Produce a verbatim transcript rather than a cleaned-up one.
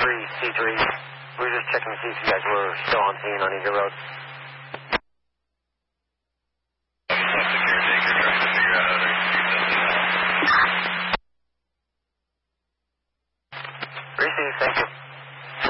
three C three. We were just checking to see if you guys were still on scene on Eagle Road. Receive, thank you.